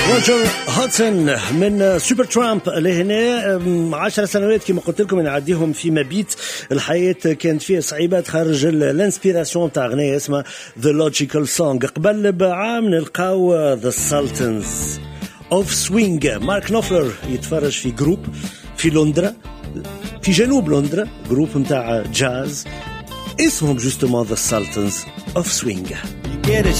روجر هودسون من سوبر ترامب لهنا 10 سنوات كما قلت لكم نعديهم في مبيت الحياة كانت فيها صعيبات خارج الانسبيراسيون تاع أغنية اسمها The Logical Song. قبل بعام نلقاو The Sultans of Swing. مارك نوفلر يتفرج في جروب في لندن في جنوب لندن جروب متاع جاز اسمهم جوستومون The Sultans of Swing.